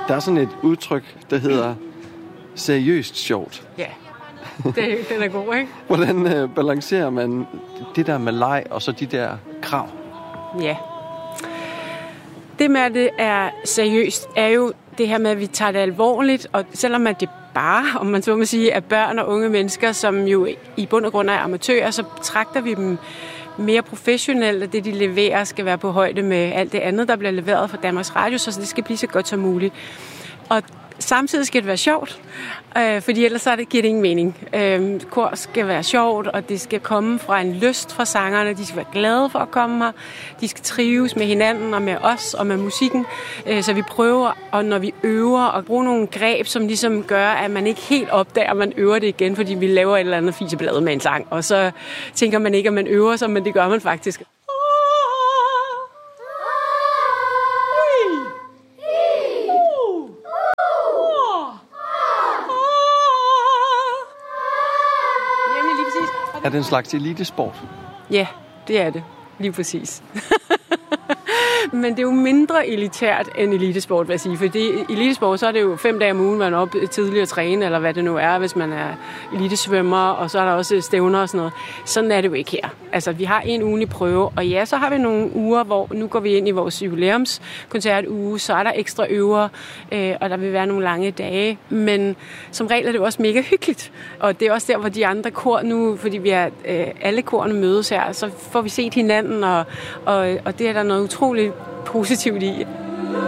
Der er sådan et udtryk, der hedder seriøst sjovt. Ja, den er god, ikke? Hvordan balancerer man det der med leg og så de der krav? Ja. Det med, at det er seriøst, er jo det her med, at vi tager det alvorligt, og selvom at det bare, om man så må sige, er børn og unge mennesker, som jo i bund og grund er amatører, så betragter vi dem mere professionelt, at det, de leverer, skal være på højde med alt det andet, der bliver leveret fra Danmarks Radio, så det skal blive så godt som muligt. Og samtidig skal det være sjovt, fordi ellers giver det ingen mening. Kor skal være sjovt, og det skal komme fra en lyst fra sangerne. De skal være glade for at komme her. De skal trives med hinanden og med os og med musikken. Så vi prøver, og når vi øver, at bruge nogle greb, som ligesom gør, at man ikke helt opdager, at man øver det igen, fordi vi laver et eller andet fiseblad med en sang. Og så tænker man ikke, at man øver sig, men det gør man faktisk. Er det en slags elitesport? Ja, det er det. Lige præcis. Men det er jo mindre elitært end elitesport, vil jeg sige. For elitesport, så er det jo 5 dage om ugen, man er op tidligere at træne, eller hvad det nu er, hvis man er elitesvømmer, og så er der også stævner og sådan noget. Sådan er det jo ikke her. Altså, vi har en ugenlig prøve, og ja, så har vi nogle uger, hvor nu går vi ind i vores jubilæumskoncertuge, så er der ekstra øver, og der vil være nogle lange dage. Men som regel er det jo også mega hyggeligt. Og det er også der, hvor de andre kor nu, fordi vi er alle korene mødes her, så får vi set hinanden, og det er der noget utroligt positivt i.